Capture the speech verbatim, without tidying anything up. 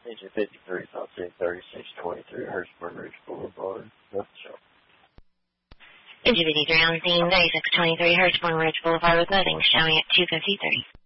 Engine fifty-three, Foxtrot thirty-six twenty-three, Hurstburn Ridge Boulevard. Nothing show. Engine fifty-three on scene, thirty-six twenty-three, Hurstburn Ridge Boulevard with nothing, showing at two fifty-three.